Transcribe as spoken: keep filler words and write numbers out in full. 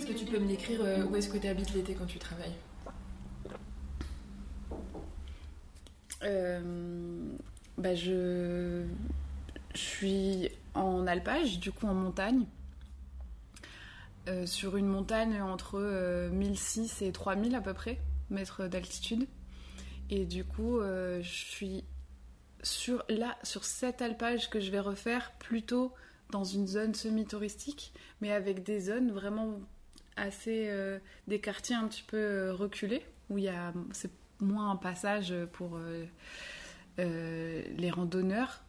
que tu peux me décrire euh, où est-ce que tu habites l'été quand tu travailles ? euh, bah je... je suis en alpage, du coup en montagne. Euh, sur une montagne entre euh, mille six et trois mille à peu près mètres d'altitude. Et du coup, euh, je suis sur, là, sur cet alpage que je vais refaire plutôt dans une zone semi-touristique, mais avec des zones vraiment assez... Euh, des quartiers un petit peu euh, reculés, où il y a, c'est moins un passage pour euh, euh, les randonneurs.